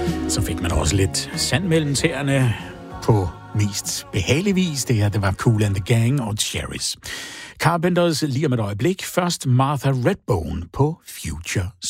Så fik man også lidt sand mellem tæerne på mest behagelig vis. Det her, det var Kool and the Gang og Cherries. Carpenters lige om et øjeblik. Først Martha Redbone på Future